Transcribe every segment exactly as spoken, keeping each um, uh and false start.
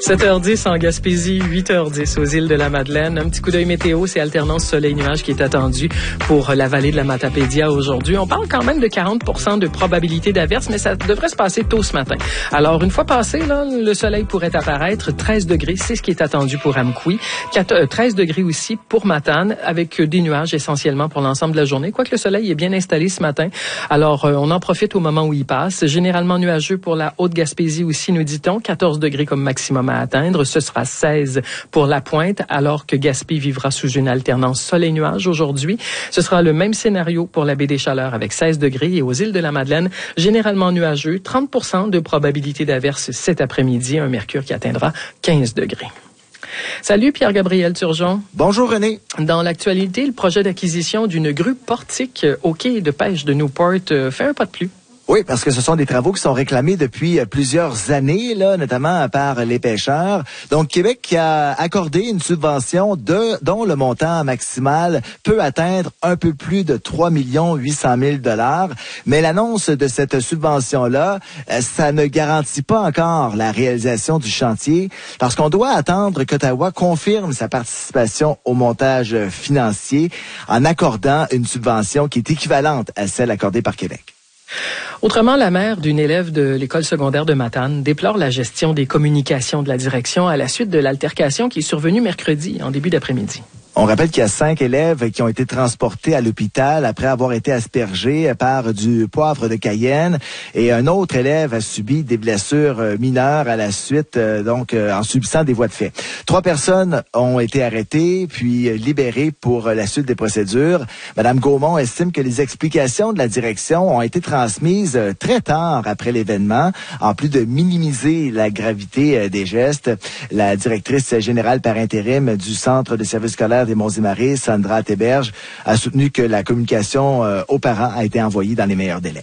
sept heures dix en Gaspésie, huit heures dix aux îles de la Madeleine. Un petit coup d'œil météo, c'est alternance soleil-nuage qui est attendu pour la vallée de la Matapédia aujourd'hui. On parle quand même de quarante pour cent de probabilité d'averse, mais ça devrait se passer tôt ce matin. Alors, une fois passé, là, le soleil pourrait apparaître. treize degrés, c'est ce qui est attendu pour Amqui. treize degrés aussi pour Matane, avec des nuages essentiellement pour l'ensemble de la journée. Quoique le soleil est bien installé ce matin. Alors, on en profite au moment où il passe. Généralement nuageux pour la Haute-Gaspésie aussi, nous dit-on. quatorze degrés comme maximum à atteindre. Ce sera seize pour la Pointe, alors que Gaspé vivra sous une alternance soleil-nuage aujourd'hui. Ce sera le même scénario pour la baie des Chaleurs avec seize degrés et aux îles de la Madeleine, généralement nuageux, trente pour cent de probabilité d'averse cet après-midi, un mercure qui atteindra quinze degrés. Salut Pierre-Gabriel Turgeon. Bonjour René. Dans l'actualité, le projet d'acquisition d'une grue portique au quai de pêche de Newport fait un pas de plus. Oui, parce que ce sont des travaux qui sont réclamés depuis plusieurs années, là, notamment par les pêcheurs. Donc, Québec qui a accordé une subvention de dont le montant maximal peut atteindre un peu plus de trois millions huit cent mille dollars. Mais l'annonce de cette subvention-là, ça ne garantit pas encore la réalisation du chantier, parce qu'on doit attendre qu'Ottawa confirme sa participation au montage financier en accordant une subvention qui est équivalente à celle accordée par Québec. Autrement, la mère d'une élève de l'école secondaire de Matane déplore la gestion des communications de la direction à la suite de l'altercation qui est survenue mercredi en début d'après-midi. On rappelle qu'il y a cinq élèves qui ont été transportés à l'hôpital après avoir été aspergés par du poivre de Cayenne, et un autre élève a subi des blessures mineures à la suite, donc en subissant des voies de fait. Trois personnes ont été arrêtées puis libérées pour la suite des procédures. Madame Gaumont estime que les explications de la direction ont été transmises très tard après l'événement, en plus de minimiser la gravité des gestes. La directrice générale par intérim du Centre de services scolaires des Monts-et-Marais, Sandra Théberge, a soutenu que la communication euh, aux parents a été envoyée dans les meilleurs délais.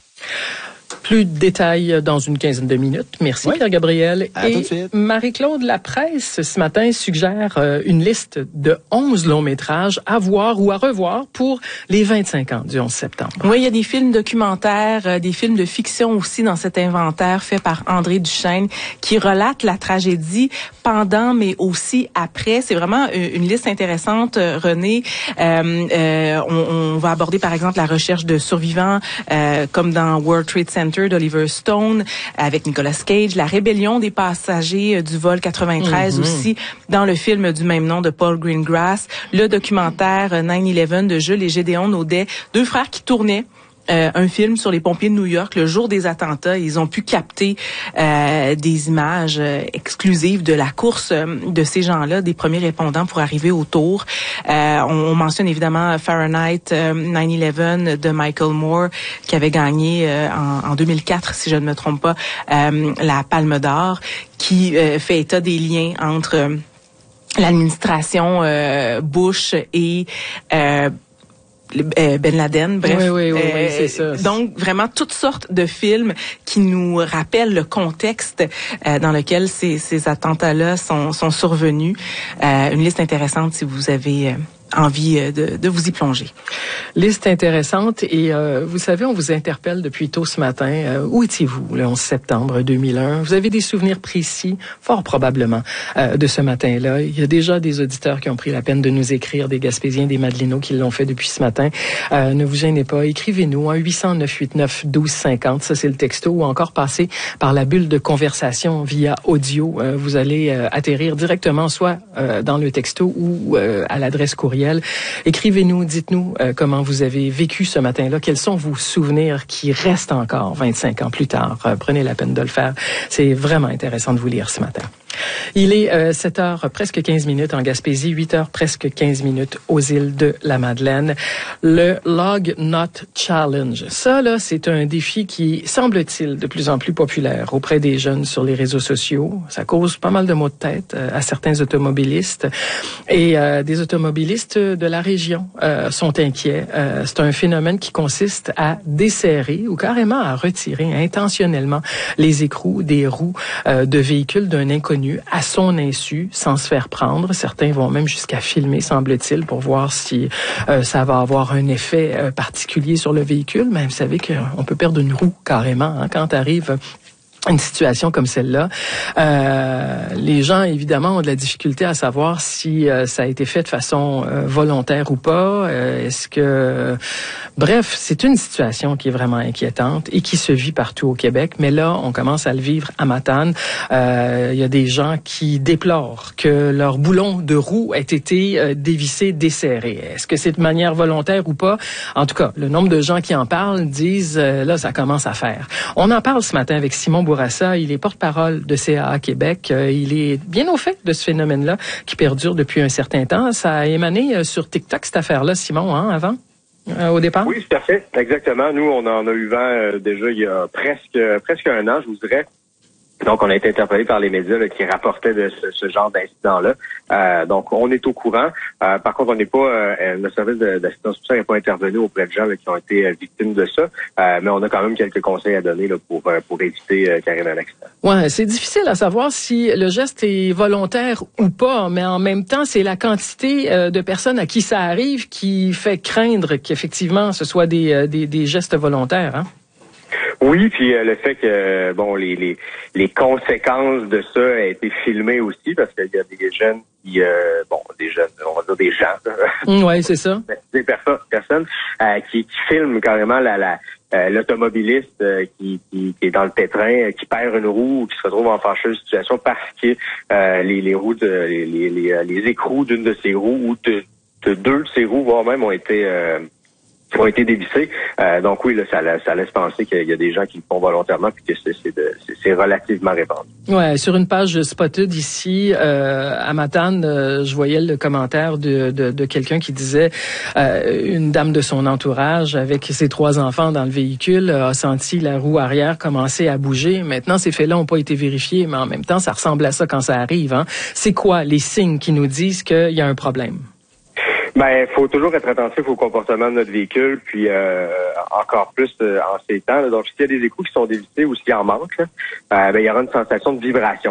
Plus de détails dans une quinzaine de minutes. Merci, oui. Pierre-Gabriel. À Et tout de suite. Marie-Claude, la presse, ce matin, suggère euh, une liste de onze longs-métrages à voir ou à revoir pour les vingt-cinq ans du onze septembre. Oui, il y a des films documentaires, euh, des films de fiction aussi dans cet inventaire fait par André Duchesne qui relate la tragédie pendant, mais aussi après. C'est vraiment une, une liste intéressante, René. Euh, euh, on, on va aborder, par exemple, la recherche de survivants, euh, comme dans World Trade Center d'Oliver Stone avec Nicolas Cage, la rébellion des passagers du vol quatre-vingt-treize mm-hmm. aussi dans le film du même nom de Paul Greengrass, le documentaire nine eleven de Jules et Gédéon Naudet, deux frères qui tournaient Euh, un film sur les pompiers de New York le jour des attentats. Ils ont pu capter euh, des images euh, exclusives de la course euh, de ces gens-là, des premiers répondants pour arriver au tour. Euh, on, on mentionne évidemment Fahrenheit euh, nine eleven de Michael Moore qui avait gagné euh, en, en deux mille quatre, si je ne me trompe pas, euh, la Palme d'Or, qui euh, fait état des liens entre euh, l'administration euh, Bush et euh, Ben Laden, bref. Oui, oui, oui, euh, oui, c'est ça. Donc, vraiment, toutes sortes de films qui nous rappellent le contexte euh, dans lequel ces, ces attentats-là sont, sont survenus. Euh, une liste intéressante si vous avez... Euh, envie de, de vous y plonger. Liste intéressante et euh, vous savez, on vous interpelle depuis tôt ce matin. Euh, où étiez-vous le onze septembre deux mille un? Vous avez des souvenirs précis, fort probablement, euh, de ce matin-là. Il y a déjà des auditeurs qui ont pris la peine de nous écrire, des Gaspésiens, des Madelinos qui l'ont fait depuis ce matin. Euh, ne vous gênez pas, écrivez-nous à huit cents neuf cent quatre-vingt-neuf douze cinquante, ça c'est le texto, ou encore passez par la bulle de conversation via audio. Euh, vous allez euh, atterrir directement soit euh, dans le texto ou euh, à l'adresse courriel. Écrivez-nous, dites-nous euh, comment vous avez vécu ce matin-là, quels sont vos souvenirs qui restent encore vingt-cinq ans plus tard. Euh, prenez la peine de le faire. C'est vraiment intéressant de vous lire ce matin. Il est euh, sept heures, presque quinze minutes en Gaspésie, huit heures, presque quinze minutes aux îles de la Madeleine. Le Log Knot Challenge. Ça, là, c'est un défi qui semble-t-il de plus en plus populaire auprès des jeunes sur les réseaux sociaux. Ça cause pas mal de maux de tête euh, à certains automobilistes. Et euh, des automobilistes de la région euh, sont inquiets. Euh, c'est un phénomène qui consiste à desserrer ou carrément à retirer intentionnellement les écrous des roues euh, de véhicules d'un inconnu à son insu, sans se faire prendre. Certains vont même jusqu'à filmer, semble-t-il, pour voir si euh, ça va avoir un effet euh, particulier sur le véhicule. Mais vous savez qu'on peut perdre une roue carrément hein, quand arrive une situation comme celle-là. Euh, les gens, évidemment, ont de la difficulté à savoir si euh, ça a été fait de façon euh, volontaire ou pas. Euh, est-ce que... Bref, c'est une situation qui est vraiment inquiétante et qui se vit partout au Québec. Mais là, on commence à le vivre à Matane. Euh, il y a des gens qui déplorent que leur boulon de roue ait été euh, dévissé, desserré. Est-ce que c'est de manière volontaire ou pas? En tout cas, le nombre de gens qui en parlent disent, euh, là, ça commence à faire. On en parle ce matin avec Simon Bourassa. Il est porte-parole de C A A Québec. Euh, il est bien au fait de ce phénomène-là qui perdure depuis un certain temps. Ça a émané euh, sur TikTok, cette affaire-là, Simon, hein, avant? Euh, au départ? Oui, tout à fait. Exactement. Nous, on en a eu vent euh, déjà il y a presque presque un an, je vous dirais. Donc, on a été interpellé par les médias là, qui rapportaient de ce, ce genre d'incident-là. Euh, donc, on est au courant. Euh, par contre, on n'est pas, euh, le service d'assistance sociale n'est pas intervenu auprès de gens là, qui ont été euh, victimes de ça. Euh, mais on a quand même quelques conseils à donner là, pour euh, pour éviter euh, carrément un accident. Ouais, c'est difficile à savoir si le geste est volontaire ou pas, mais en même temps, c'est la quantité euh, de personnes à qui ça arrive qui fait craindre qu'effectivement ce soit des euh, des, des gestes volontaires, hein? Oui, puis euh, le fait que bon les, les les conséquences de ça a été filmées aussi parce qu'il y a des jeunes qui euh, bon des jeunes on va dire des gens mmh, ouais c'est ça des personnes personnes euh, qui, qui filment carrément la la euh, l'automobiliste euh, qui, qui qui est dans le pétrin euh, qui perd une roue ou qui se retrouve en fâcheuse situation parce que euh, les les roues de les les les, les écrous d'une de ses roues ou de, de deux de ses roues voire même ont été euh, qui ont été dévissés. Euh, donc oui, là, ça, ça laisse penser qu'il y a des gens qui le font volontairement puis que c'est, c'est, de, c'est, c'est relativement répandu. Ouais, sur une page Spotted ici, euh, à Matane, euh, je voyais le commentaire de, de, de quelqu'un qui disait euh, une dame de son entourage avec ses trois enfants dans le véhicule a senti la roue arrière commencer à bouger. Maintenant, ces faits-là n'ont pas été vérifiés, mais en même temps, ça ressemble à ça quand ça arrive. Hein. C'est quoi les signes qui nous disent qu'il y a un problème? Ben, faut toujours être attentif au comportement de notre véhicule, puis euh, encore plus euh, en ces temps. Là. Donc, s'il y a des écrous qui sont dévissés ou s'il en manque, là, euh, ben, il y aura une sensation de vibration.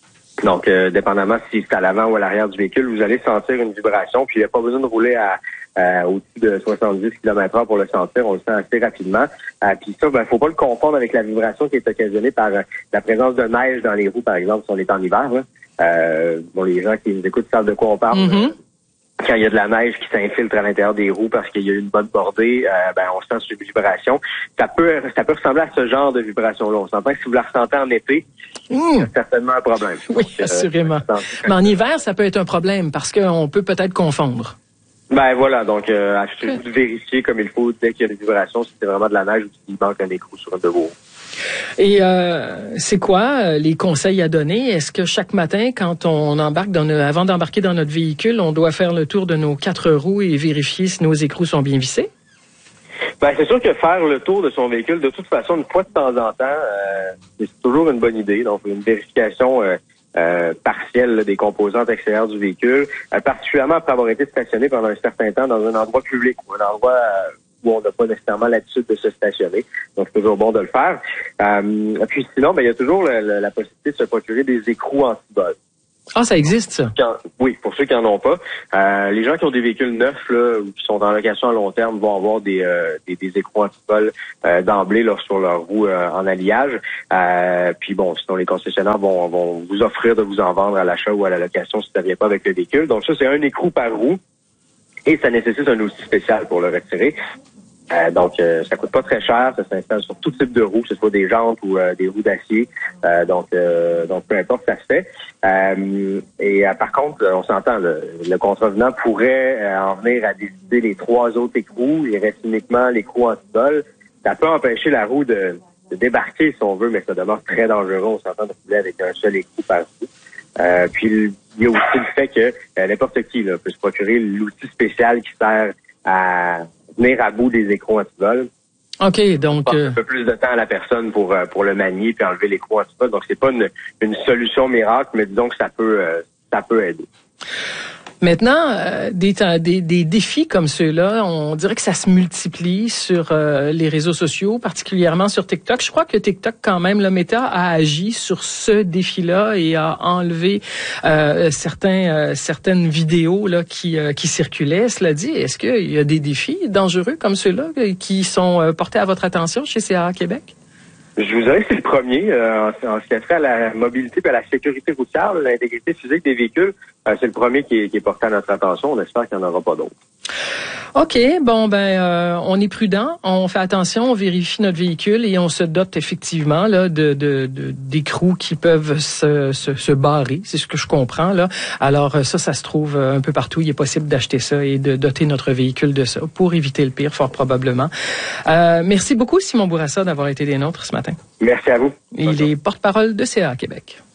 Donc, euh, dépendamment si c'est à l'avant ou à l'arrière du véhicule, vous allez sentir une vibration, puis il n'y a pas besoin de rouler à euh, au-dessus de soixante-dix kilomètres heure pour le sentir, on le sent assez rapidement. Euh, puis ça, ben, faut pas le confondre avec la vibration qui est occasionnée par euh, la présence de neige dans les roues, par exemple, si on est en hiver. Là. Euh, bon, les gens qui nous écoutent savent de quoi on parle. Mm-hmm. Euh, Quand il y a de la neige qui s'infiltre à l'intérieur des roues parce qu'il y a une bonne bordée, euh, ben on sent cette vibration. Ça peut ça peut ressembler à ce genre de vibration-là. On s'entend que si vous la ressentez en été, mmh. c'est certainement un problème. Oui, Donc, assurément. Euh, Mais en hiver, ça peut être un problème parce qu'on peut peut-être confondre. Ben voilà, donc euh, achetez-vous de vérifier comme il faut dès qu'il y a des vibrations, si c'est vraiment de la neige ou s'il manque un écrou sur un de vos roues. Et euh, c'est quoi les conseils à donner? Est-ce que chaque matin, quand on embarque dans nos, avant d'embarquer dans notre véhicule, on doit faire le tour de nos quatre roues et vérifier si nos écrous sont bien vissés? Ben c'est sûr que faire le tour de son véhicule, de toute façon, une fois de temps en temps, euh, c'est toujours une bonne idée. Donc une vérification euh, euh, partielle là, des composantes extérieures du véhicule, euh, particulièrement après avoir été stationné pendant un certain temps dans un endroit public ou un endroit euh, où on n'a pas nécessairement l'habitude de se stationner. Donc, c'est toujours bon de le faire. Euh, puis sinon, ben il y a toujours le, le, la possibilité de se procurer des écrous anti-vol. Ah, ça existe, ça? En, oui, pour ceux qui en ont pas. Euh, les gens qui ont des véhicules neufs là, ou qui sont en location à long terme vont avoir des, euh, des, des écrous anti-vol euh, d'emblée là, sur leur roue euh, en alliage. Euh, puis bon, sinon les concessionnaires vont, vont vous offrir de vous en vendre à l'achat ou à la location si ça ne vient pas avec le véhicule. Donc ça, c'est un écrou par roue. Et ça nécessite un outil spécial pour le retirer. Euh, donc, euh, ça coûte pas très cher. Ça s'installe sur tout type de roues, que ce soit des jantes ou euh, des roues d'acier. Euh, donc, euh, donc peu importe, ça se fait. Euh, et euh, par contre, on s'entend, le, le contrevenant pourrait euh, en venir à décider les trois autres écrous. Il reste uniquement l'écrou anti-vol. Ça peut empêcher la roue de, de débarquer, si on veut, mais ça demeure très dangereux. On s'entend de rouler avec un seul écrou par roue. Euh, puis il y a aussi le fait que euh, n'importe qui là, peut se procurer l'outil spécial qui sert à venir à bout des écrous anti-vol. OK, donc... Euh... un peu plus de temps à la personne pour euh, pour le manier puis enlever l'écrou anti-vol. Donc, c'est pas une, une solution miracle, mais disons que ça peut euh, ça peut aider. Maintenant, euh, des, des, des défis comme ceux-là, on dirait que ça se multiplie sur euh, les réseaux sociaux, particulièrement sur TikTok. Je crois que TikTok, quand même, le Meta a agi sur ce défi-là et a enlevé euh, certains, euh, certaines vidéos là qui, euh, qui circulaient. Cela dit, est-ce qu'il y a des défis dangereux comme ceux-là qui sont euh, portés à votre attention chez C A A Québec? Je vous dirais que c'est le premier euh, en, en ce qui a trait à la mobilité et à la sécurité routière, l'intégrité physique des véhicules. Euh, c'est le premier qui est, qui est porté à notre attention. On espère qu'il n'y en aura pas d'autres. OK, bon ben euh, on est prudent, on fait attention, on vérifie notre véhicule et on se dote effectivement là de, de, de d'écrous qui peuvent se, se, se barrer, c'est ce que je comprends là. Alors ça, ça se trouve un peu partout. Il est possible d'acheter ça et de doter notre véhicule de ça pour éviter le pire, fort probablement. Euh, merci beaucoup Simon Bourassa d'avoir été des nôtres ce matin. Merci à vous. Il est porte-parole de C A Québec.